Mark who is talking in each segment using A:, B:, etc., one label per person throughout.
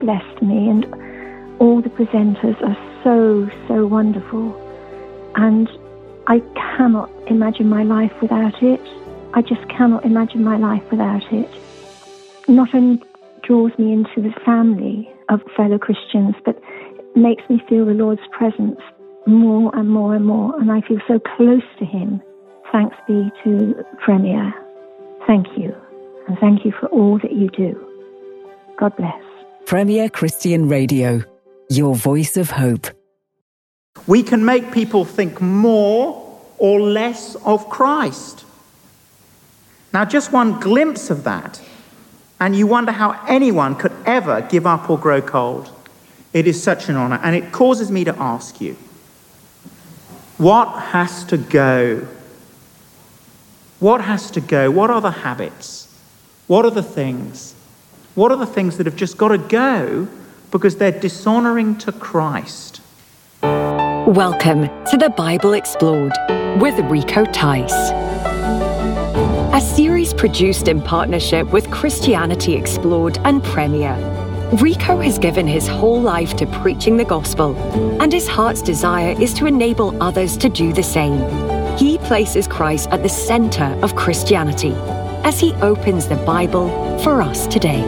A: blessed me, and all the presenters are so wonderful. And I cannot imagine my life without it. I just cannot imagine my life without it. Not only draws me into the family of fellow Christians, but makes me feel the Lord's presence more and more and more, and I feel so close to him. Thanks be to Premier. Thank you, and thank you for all that you do. God bless.
B: Premier Christian Radio, your voice of hope.
C: We can make people think more or less of Christ. Now, just one glimpse of that, and you wonder how anyone could ever give up or grow cold. It is such an honor, and it causes me to ask you, what has to go? What has to go? What are the habits? What are the things? What are the things that have just got to go because they're dishonoring to Christ?
B: Welcome to the Bible Explored with Rico Tice. A series produced in partnership with Christianity Explored and Premier. Rico has given his whole life to preaching the gospel, and his heart's desire is to enable others to do the same. He places Christ at the center of Christianity as he opens the Bible for us today.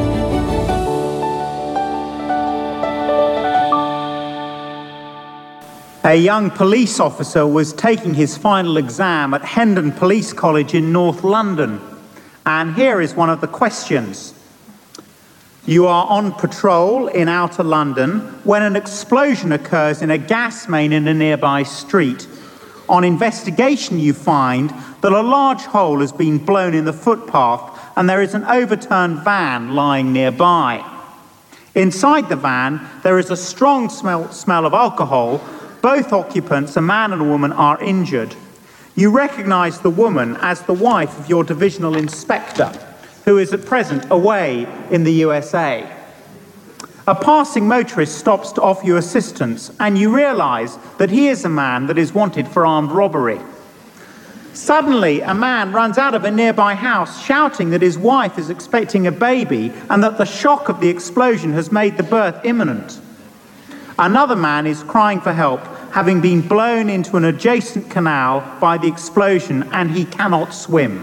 C: A young police officer was taking his final exam at Hendon Police College in North London. And here is one of the questions. You are on patrol in outer London when an explosion occurs in a gas main in a nearby street. On investigation, you find that a large hole has been blown in the footpath and there is an overturned van lying nearby. Inside the van, there is a strong smell of alcohol. Both occupants, a man and a woman, are injured. You recognize the woman as the wife of your divisional inspector, who is at present away in the USA. A passing motorist stops to offer you assistance, and you realize that he is a man that is wanted for armed robbery. Suddenly, a man runs out of a nearby house shouting that his wife is expecting a baby and that the shock of the explosion has made the birth imminent. Another man is crying for help, having been blown into an adjacent canal by the explosion, and he cannot swim.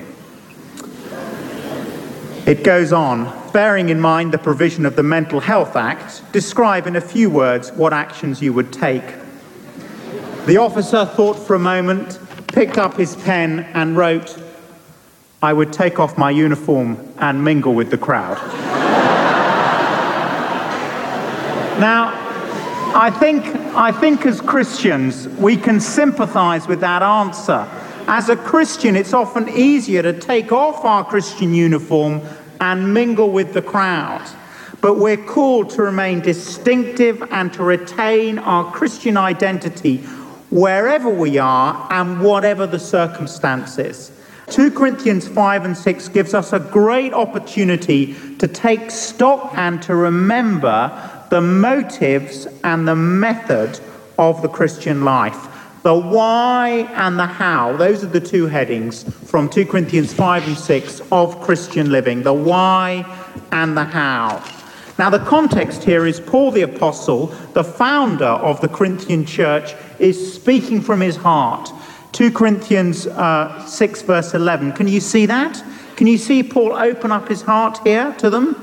C: It goes on. Bearing in mind the provision of the Mental Health Act, describe in a few words what actions you would take. The officer thought for a moment, picked up his pen and wrote, I would take off my uniform and mingle with the crowd. Now, I think as Christians, we can sympathize with that answer. As a Christian, it's often easier to take off our Christian uniform and mingle with the crowd. But we're called to remain distinctive and to retain our Christian identity wherever we are and whatever the circumstances. 2 Corinthians 5 and 6 gives us a great opportunity to take stock and to remember the motives and the method of the Christian life. The why and the how, those are the two headings from 2 Corinthians 5 and 6 of Christian living. The why and the how. Now the context here is Paul the Apostle, the founder of the Corinthian church, is speaking from his heart. 2 Corinthians 6 verse 11. Can you see that? Can you see Paul open up his heart here to them?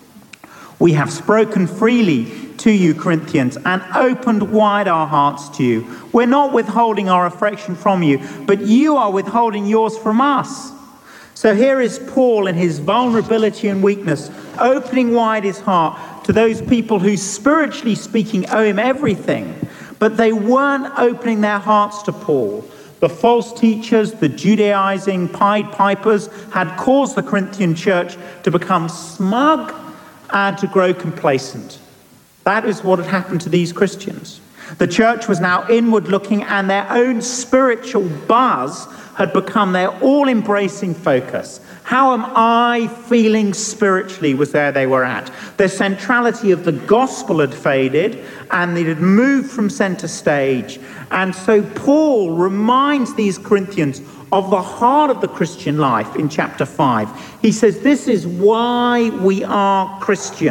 C: We have spoken freely to you, Corinthians, and opened wide our hearts to you. We're not withholding our affection from you, but you are withholding yours from us. So here is Paul in his vulnerability and weakness, opening wide his heart to those people who, spiritually speaking, owe him everything. But they weren't opening their hearts to Paul. The false teachers, the Judaizing Pied Pipers had caused the Corinthian church to become smug and to grow complacent. That is what had happened to these Christians. The church was now inward looking, and their own spiritual buzz had become their all-embracing focus. How am I feeling spiritually was there they were at. The centrality of the gospel had faded, and it had moved from center stage. And so Paul reminds these Corinthians of the heart of the Christian life in chapter 5. He says, this is why we are Christian.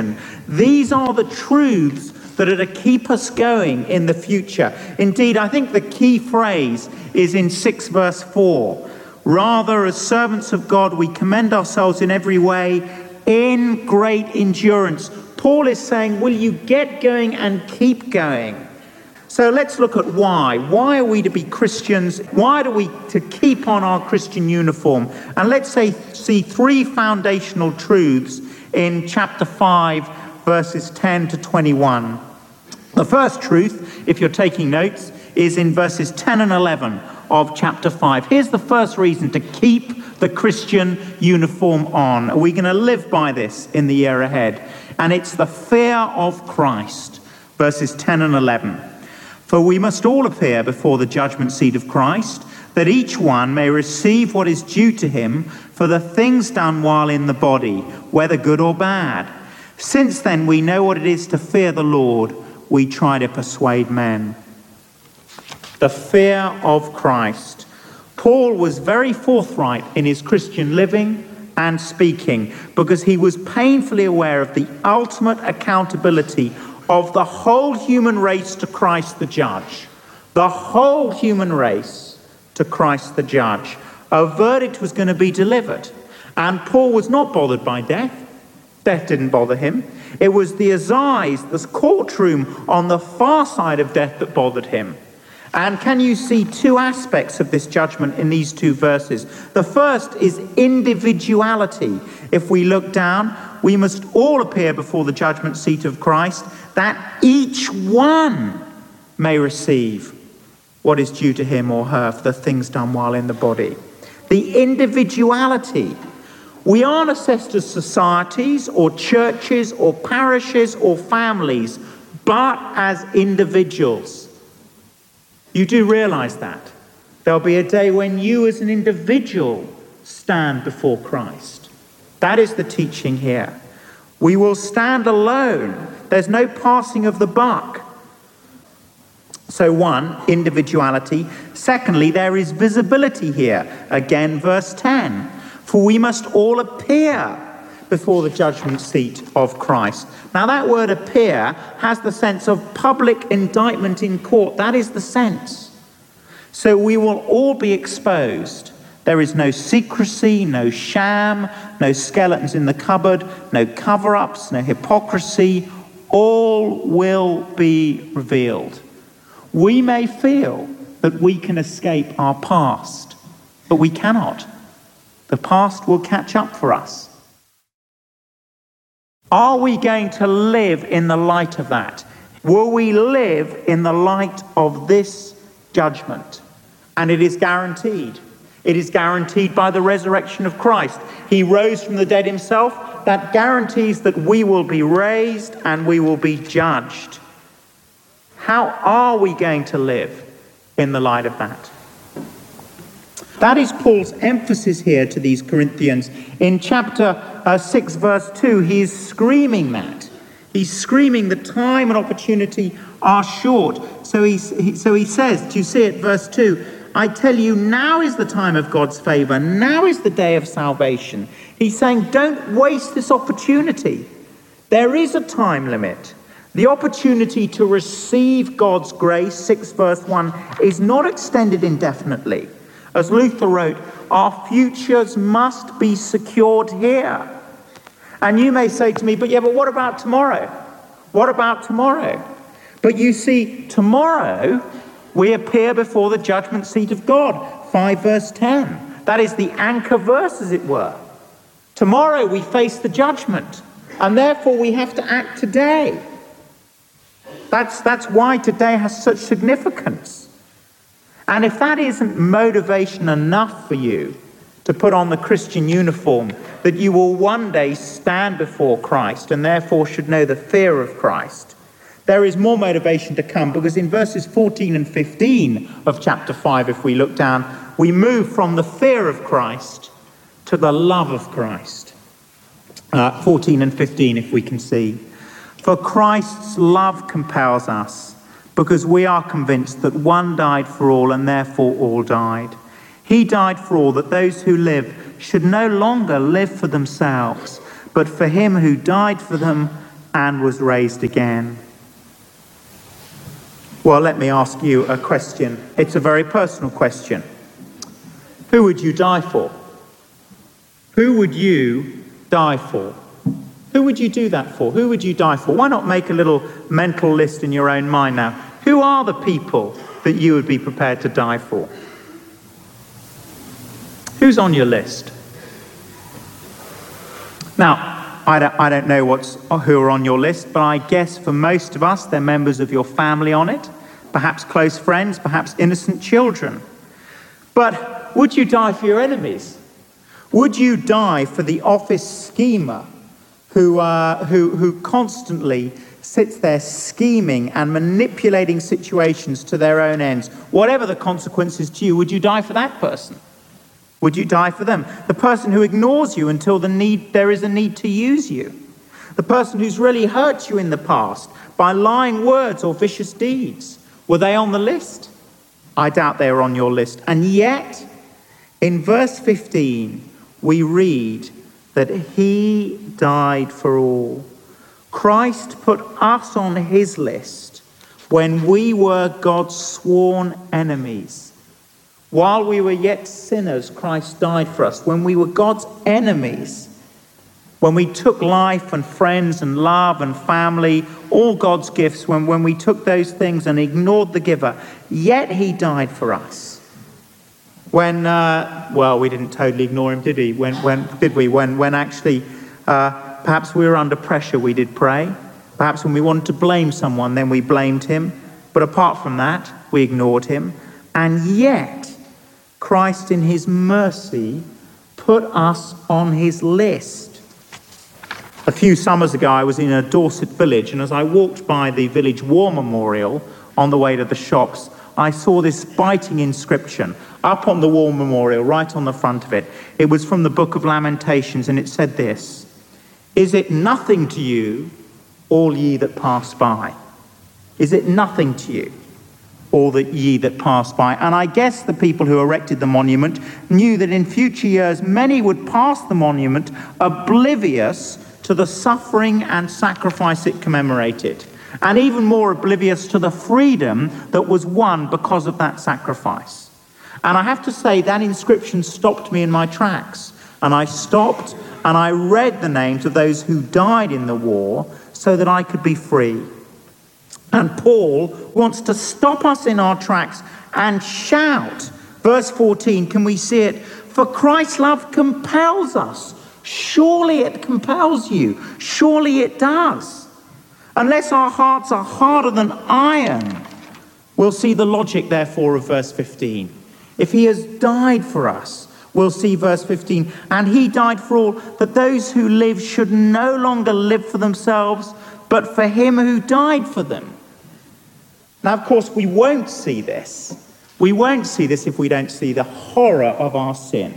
C: These are the truths that are to keep us going in the future. Indeed, I think the key phrase is in 6 verse 4. Rather, as servants of God, we commend ourselves in every way in great endurance. Paul is saying, will you get going and keep going? So let's look at why. Why are we to be Christians? Why are we to keep on our Christian uniform? And let's see 3 foundational truths in chapter 5, verses 10 to 21. The first truth, if you're taking notes, is in verses 10 and 11 of chapter 5. Here's the first reason to keep the Christian uniform on. Are we going to live by this in the year ahead? And it's the fear of Christ, verses 10 and 11. For we must all appear before the judgment seat of Christ, that each one may receive what is due to him for the things done while in the body, whether good or bad. Since then we know what it is to fear the Lord, we try to persuade men. The fear of Christ. Paul was very forthright in his Christian living and speaking because he was painfully aware of the ultimate accountability of the whole human race to Christ the judge. The whole human race to Christ the judge. A verdict was going to be delivered. And Paul was not bothered by death. Death didn't bother him. It was the assize, this courtroom on the far side of death that bothered him. And can you see 2 aspects of this judgment in these 2 verses? The first is individuality. If we look down, we must all appear before the judgment seat of Christ, that each one may receive what is due to him or her for the things done while in the body. The individuality. We aren't assessed as societies or churches or parishes or families, but as individuals. You do realize that. There'll be a day when you as an individual stand before Christ. That is the teaching here. We will stand alone. There's no passing of the buck. So 1, individuality. Secondly, there is visibility here. Again, verse 10. For we must all appear before the judgment seat of Christ. Now that word appear has the sense of public indictment in court. That is the sense. So we will all be exposed. There is no secrecy, no sham, no skeletons in the cupboard, no cover-ups, no hypocrisy. All will be revealed. We may feel that we can escape our past, but we cannot. The past will catch up for us. Are we going to live in the light of that? Will we live in the light of this judgment? And it is guaranteed. It is guaranteed by the resurrection of Christ. He rose from the dead himself. That guarantees that we will be raised and we will be judged. How are we going to live in the light of that? That is Paul's emphasis here to these Corinthians. In chapter 6, verse 2, he is screaming that. He's screaming the time and opportunity are short. So he says, do you see it, verse 2, I tell you, now is the time of God's favor. Now is the day of salvation. He's saying, don't waste this opportunity. There is a time limit. The opportunity to receive God's grace, 6 verse 1, is not extended indefinitely. As Luther wrote, our futures must be secured here. And you may say to me, but what about tomorrow? What about tomorrow? But you see, tomorrow we appear before the judgment seat of God, 5 verse 10. That is the anchor verse, as it were. Tomorrow we face the judgment, and therefore we have to act today. That's why today has such significance. And if that isn't motivation enough for you to put on the Christian uniform, that you will one day stand before Christ and therefore should know the fear of Christ, there is more motivation to come, because in verses 14 and 15 of chapter 5, if we look down, we move from the fear of Christ to the love of Christ. 14 and 15, if we can see. For Christ's love compels us, because we are convinced that one died for all and therefore all died. He died for all, that those who live should no longer live for themselves, but for him who died for them and was raised again. Well, let me ask you a question. It's a very personal question. Who would you die for? Who would you die for? Who would you do that for? Who would you die for? Why not make a little mental list in your own mind now? Who are the people that you would be prepared to die for? Who's on your list? Now, I don't know who are on your list, but I guess for most of us, they're members of your family on it, perhaps close friends, perhaps innocent children. But would you die for your enemies? Would you die for the office schemer who constantly sits there scheming and manipulating situations to their own ends? Whatever the consequences to you, would you die for that person? Would you die for them? The person who ignores you until there is a need to use you. The person who's really hurt you in the past by lying words or vicious deeds. Were they on the list? I doubt they were on your list. And yet, in verse 15, we read that he died for all. Christ put us on his list when we were God's sworn enemies. While we were yet sinners, Christ died for us. When we were God's enemies, when we took life and friends and love and family, all God's gifts, when we took those things and ignored the giver, yet he died for us. When, we didn't totally ignore him, did we? When actually, perhaps we were under pressure, we did pray. Perhaps when we wanted to blame someone, then we blamed him. But apart from that, we ignored him. And yet, Christ in his mercy put us on his list. A few summers ago, I was in a Dorset village, and as I walked by the village war memorial on the way to the shops, I saw this biting inscription up on the war memorial, right on the front of it. It was from the Book of Lamentations, and it said this: "Is it nothing to you, all ye that pass by?" Is it nothing to you, all that ye that pass by? And I guess the people who erected the monument knew that in future years many would pass the monument oblivious to the suffering and sacrifice it commemorated, and even more oblivious to the freedom that was won because of that sacrifice. And I have to say, that inscription stopped me in my tracks. And I stopped and I read the names of those who died in the war so that I could be free. And Paul wants to stop us in our tracks and shout. Verse 14, can we see it? "For Christ's love compels us." Surely it compels you. Surely it does. Unless our hearts are harder than iron. We'll see the logic, therefore, of verse 15. If he has died for us, we'll see verse 15. "And he died for all, that those who live should no longer live for themselves, but for him who died for them." Now, of course, we won't see this. We won't see this if we don't see the horror of our sin.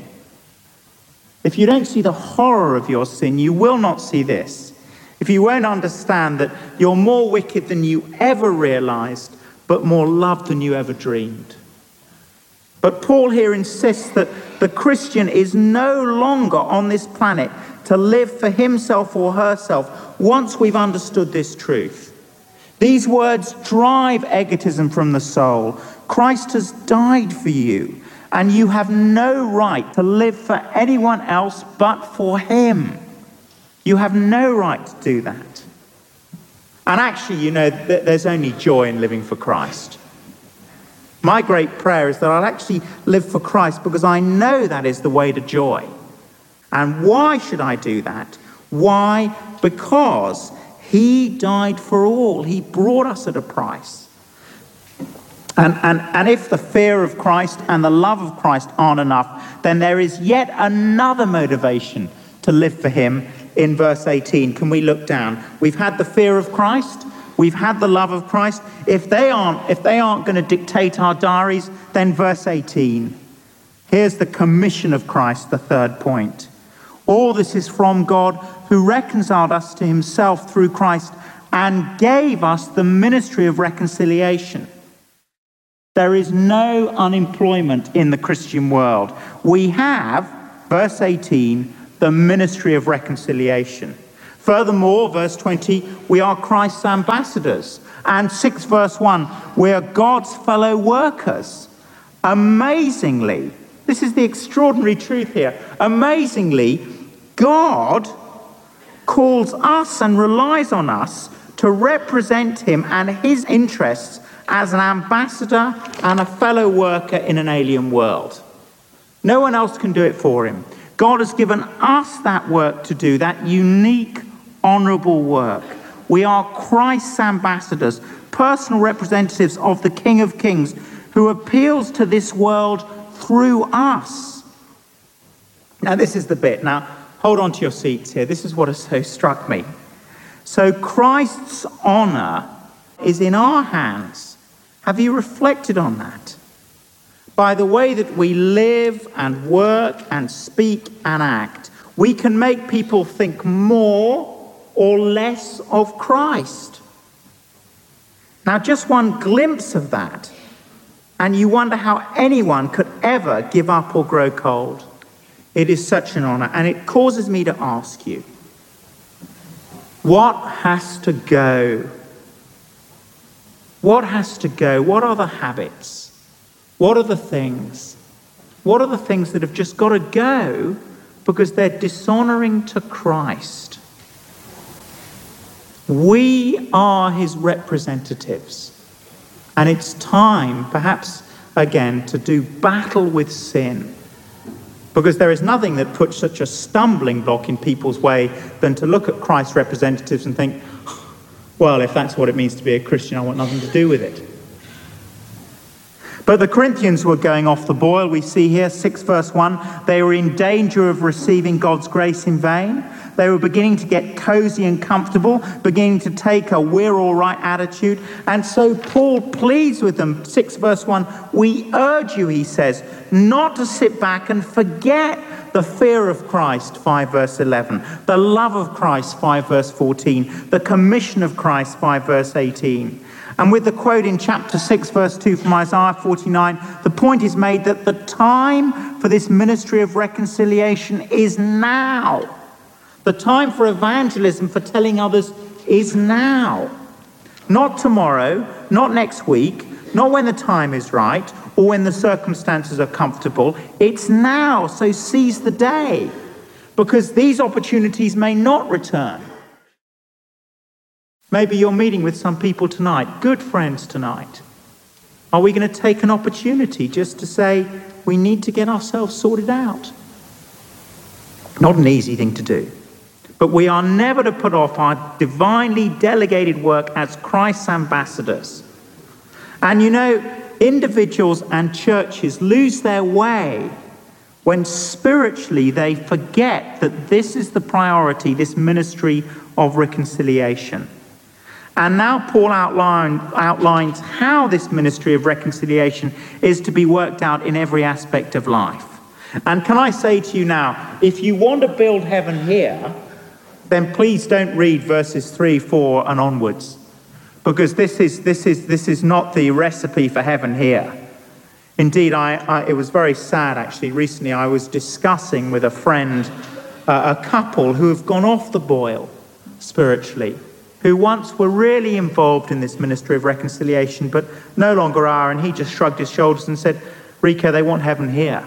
C: If you don't see the horror of your sin, you will not see this. If you won't understand that you're more wicked than you ever realized, but more loved than you ever dreamed. But Paul here insists that the Christian is no longer on this planet to live for himself or herself once we've understood this truth. These words drive egotism from the soul. Christ has died for you, and you have no right to live for anyone else but for him. You have no right to do that. And actually, you know, there's only joy in living for Christ. My great prayer is that I'll actually live for Christ because I know that is the way to joy. And why should I do that? Why? Because he died for all. He brought us at a price. And if the fear of Christ and the love of Christ aren't enough, then there is yet another motivation to live for him in verse 18. Can we look down? We've had the fear of Christ. We've had the love of Christ. If they aren't going to dictate our diaries, then verse 18. Here's the commission of Christ, the third point. All this is from God, who reconciled us to himself through Christ and gave us the ministry of reconciliation. There is no unemployment in the Christian world. We have, verse 18, the ministry of reconciliation. Furthermore, verse 20, we are Christ's ambassadors. And 6 verse 1, we are God's fellow workers. Amazingly, this is the extraordinary truth here. Amazingly, God calls us and relies on us to represent him and his interests as an ambassador and a fellow worker in an alien world. No one else can do it for him. God has given us that work to do, that unique, honorable work. We are Christ's ambassadors, personal representatives of the King of Kings, who appeals to this world through us. Now, this is the bit. Now, hold on to your seats here. This is what has so struck me. So Christ's honor is in our hands. Have you reflected on that? By the way that we live and work and speak and act, we can make people think more or less of Christ. Now, just one glimpse of that, and you wonder how anyone could ever give up or grow cold. It is such an honor, and it causes me to ask you, what has to go? What has to go? What are the habits? What are the things? What are the things that have just got to go because they're dishonoring to Christ? We are his representatives. And it's time, perhaps again, to do battle with sin. Because there is nothing that puts such a stumbling block in people's way than to look at Christ's representatives and think, well, if that's what it means to be a Christian, I want nothing to do with it. But the Corinthians were going off the boil. We see here, 6 verse 1, they were in danger of receiving God's grace in vain. They were beginning to get cozy and comfortable, beginning to take a we're all right attitude. And so Paul pleads with them, 6 verse 1, we urge you, he says, not to sit back and forget the fear of Christ, 5 verse 11, the love of Christ, 5 verse 14, the commission of Christ, 5 verse 18. And with the quote in chapter 6, verse 2 from Isaiah 49, the point is made that the time for this ministry of reconciliation is now. The time for evangelism, for telling others, is now. Not tomorrow, not next week, not when the time is right, or when the circumstances are comfortable. It's now, so seize the day, because these opportunities may not return. Maybe you're meeting with some people tonight, good friends tonight. Are we going to take an opportunity just to say, we need to get ourselves sorted out? Not an easy thing to do. But we are never to put off our divinely delegated work as Christ's ambassadors. And you know, individuals and churches lose their way when spiritually they forget that this is the priority, this ministry of reconciliation. And now Paul outlines how this ministry of reconciliation is to be worked out in every aspect of life. And can I say to you now, if you want to build heaven here, then please don't read verses 3, 4 and onwards. Because this is not the recipe for heaven here. Indeed, it was very sad actually. Recently I was discussing with a friend a couple who have gone off the boil spiritually, who once were really involved in this ministry of reconciliation, but no longer are. And he just shrugged his shoulders and said, Rico, they want heaven here.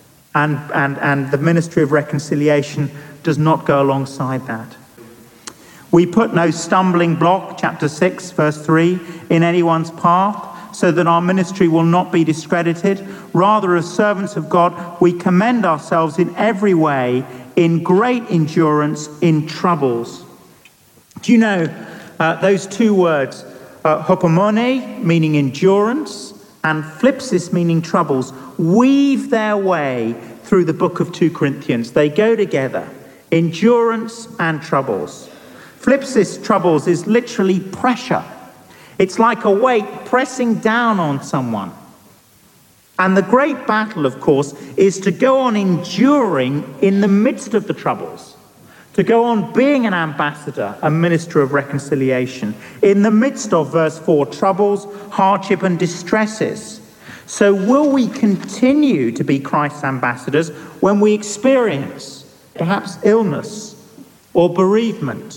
C: And the ministry of reconciliation does not go alongside that. We put no stumbling block, chapter 6, verse 3, in anyone's path, so that our ministry will not be discredited. Rather, as servants of God, we commend ourselves in every way, in great endurance, in troubles. Do you know those two words, hopomone, meaning endurance, and phlipsis, meaning troubles, weave their way through the book of 2 Corinthians. They go together, endurance and troubles. Phlipsis, troubles, is literally pressure. It's like a weight pressing down on someone. And the great battle, of course, is to go on enduring in the midst of the troubles. To go on being an ambassador, a minister of reconciliation, in the midst of, verse 4, troubles, hardship and distresses. So will we continue to be Christ's ambassadors when we experience perhaps illness or bereavement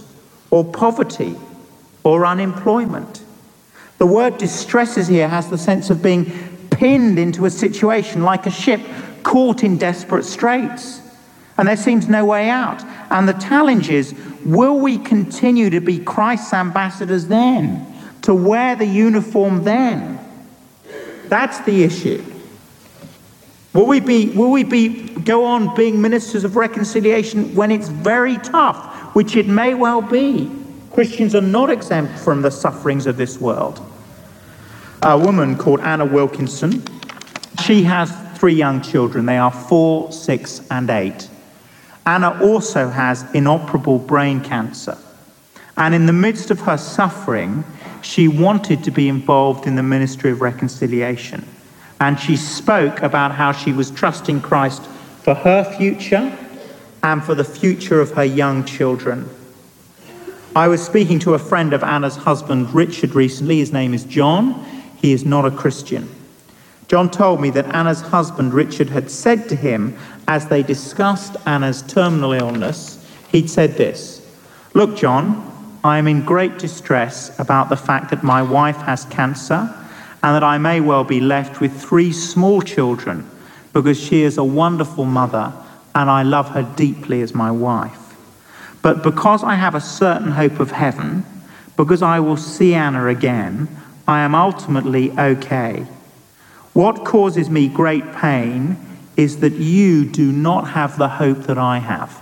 C: or poverty or unemployment. The word distresses here has the sense of being pinned into a situation like a ship caught in desperate straits, and there seems no way out. And the challenge is, will we continue to be Christ's ambassadors then? To wear the uniform then? That's the issue. Will we go on being ministers of reconciliation when it's very tough, which it may well be? Christians are not exempt from the sufferings of this world. A woman called Anna Wilkinson, she has 3 young children. They are 4, 6, and 8. Anna also has inoperable brain cancer. And in the midst of her suffering, she wanted to be involved in the ministry of reconciliation. And she spoke about how she was trusting Christ for her future and for the future of her young children. I was speaking to a friend of Anna's husband, Richard, recently. His name is John. He is not a Christian. John told me that Anna's husband, Richard, had said to him, as they discussed Anna's terminal illness, he'd said this: "Look, John, I am in great distress about the fact that my wife has cancer and that I may well be left with 3 small children because she is a wonderful mother and I love her deeply as my wife. But because I have a certain hope of heaven, because I will see Anna again, I am ultimately okay. What causes me great pain is that you do not have the hope that I have."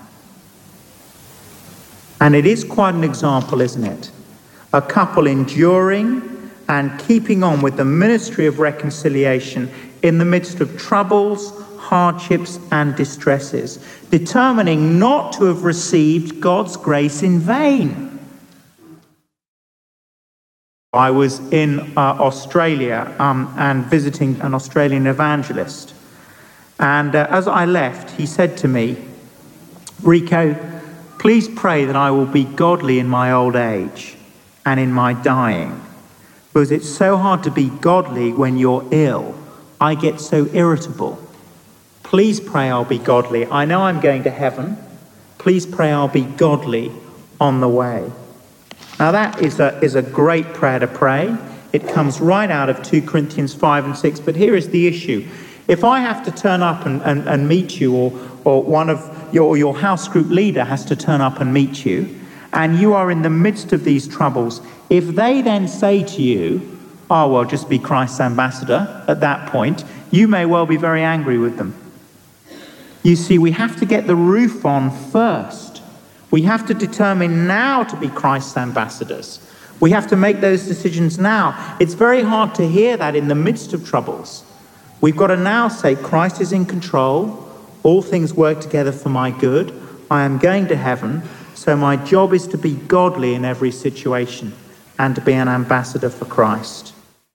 C: And it is quite an example, isn't it? A couple enduring and keeping on with the ministry of reconciliation in the midst of troubles, hardships, and distresses, determining not to have received God's grace in vain. I was in Australia and visiting an Australian evangelist. And as I left, he said to me, "Rico, please pray that I will be godly in my old age and in my dying, because it's so hard to be godly when you're ill. I get so irritable. Please pray I'll be godly. I know I'm going to heaven. Please pray I'll be godly on the way." Now that is a great prayer to pray. It comes right out of 2 Corinthians 5 and 6. But here is the issue. If I have to turn up and meet you, or one of your house group leader has to turn up and meet you, and you are in the midst of these troubles, if they then say to you, "Oh, well, just be Christ's ambassador," at that point, you may well be very angry with them. You see, we have to get the roof on first. We have to determine now to be Christ's ambassadors. We have to make those decisions now. It's very hard to hear that in the midst of troubles. We've got to now say, Christ is in control. All things work together for my good. I am going to heaven. So my job is to be godly in every situation and to be an ambassador for Christ.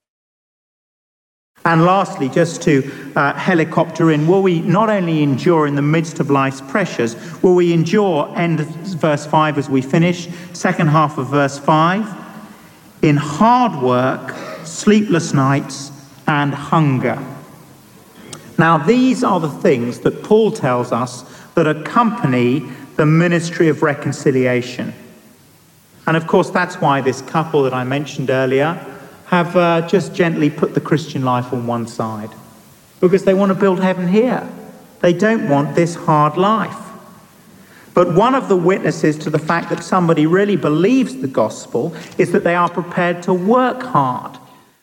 C: And lastly, just to helicopter in, will we not only endure in the midst of life's pressures, will we endure, end of verse 5 as we finish, second half of verse 5, in hard work, sleepless nights, and hunger. Now, these are the things that Paul tells us that accompany the ministry of reconciliation. And of course, that's why this couple that I mentioned earlier have just gently put the Christian life on one side, because they want to build heaven here. They don't want this hard life. But one of the witnesses to the fact that somebody really believes the gospel is that they are prepared to work hard.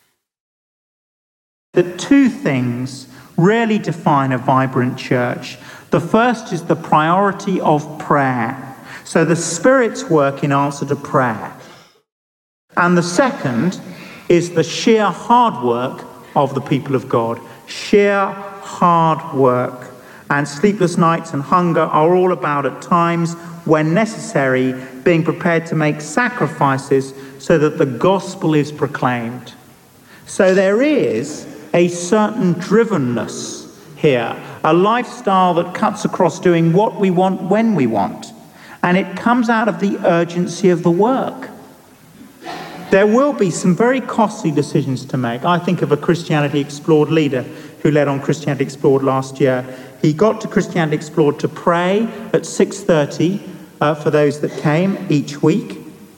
C: The 2 things really define a vibrant church. The first is the priority of prayer. So the Spirit's work in answer to prayer. And the second is the sheer hard work of the people of God. Sheer hard work. And sleepless nights and hunger are all about, at times, when necessary, being prepared to make sacrifices so that the gospel is proclaimed. So there is a certain drivenness here, a lifestyle that cuts across doing what we want when we want. And it comes out of the urgency of the work. There will be some very costly decisions to make. I think of a Christianity Explored leader who led on Christianity Explored last year. He got to Christianity Explored to pray at 6:30 for those that came each week.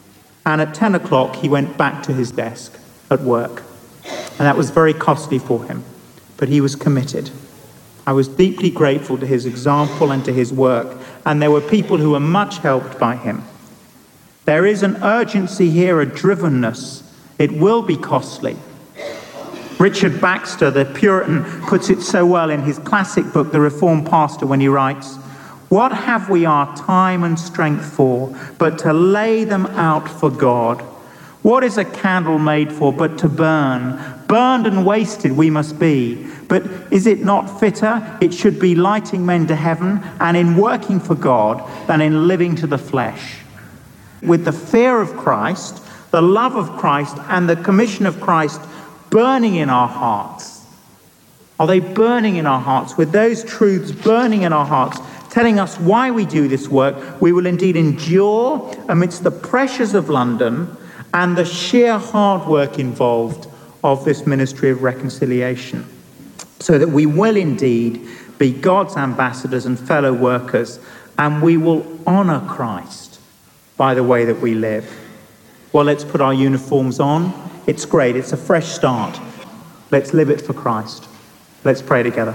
C: And at 10 o'clock, he went back to his desk at work. And that was very costly for him, but he was committed. I was deeply grateful to his example and to his work, and there were people who were much helped by him. There is an urgency here, a drivenness. It will be costly. Richard Baxter, the Puritan, puts it so well in his classic book, The Reformed Pastor, when he writes, "What have we our time and strength for, but to lay them out for God? What is a candle made for, but to burn? Burned and wasted we must be. But is it not fitter it should be lighting men to heaven, and in working for God, than in living to the flesh?" With the fear of Christ, the love of Christ, and the commission of Christ burning in our hearts. Are they burning in our hearts? With those truths burning in our hearts, telling us why we do this work, we will indeed endure amidst the pressures of London and the sheer hard work involved of this ministry of reconciliation, so that we will indeed be God's ambassadors and fellow workers, and we will honour Christ by the way that we live. Well, let's put our uniforms on. It's great. It's a fresh start. Let's live it for Christ. Let's pray together.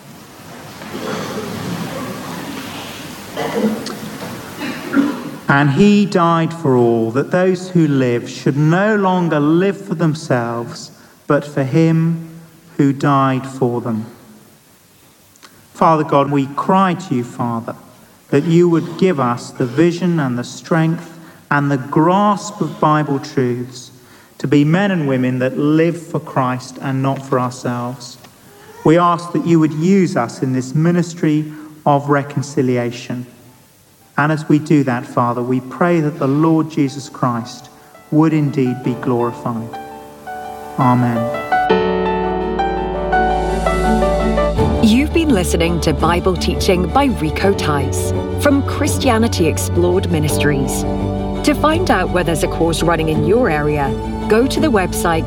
C: And he died for all, that those who live should no longer live for themselves, but for him who died for them. Father God, we cry to you, Father, that you would give us the vision and the strength and the grasp of Bible truths to be men and women that live for Christ and not for ourselves. We ask that you would use us in this ministry of reconciliation. And as we do that, Father, we pray that the Lord Jesus Christ would indeed be glorified. Amen.
B: You've been listening to Bible teaching by Rico Tice from Christianity Explored Ministries. To find out where there's a course running in your area, go to the website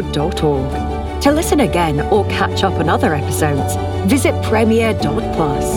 B: christianityexplored.org. To listen again or catch up on other episodes, visit premier.plus.